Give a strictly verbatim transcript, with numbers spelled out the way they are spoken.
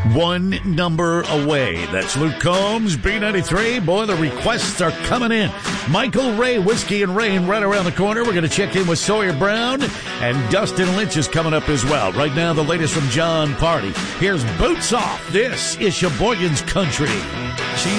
one number away. That's Luke Combs, B ninety-three. Boy, the requests are coming in. Michael Ray, Whiskey and Rain right around the corner. We're going to check in with Sawyer Brown, and Dustin Lynch is coming up as well. Right now, the latest from John Party. Here's Boots Off. This is Sheboygan's Country. She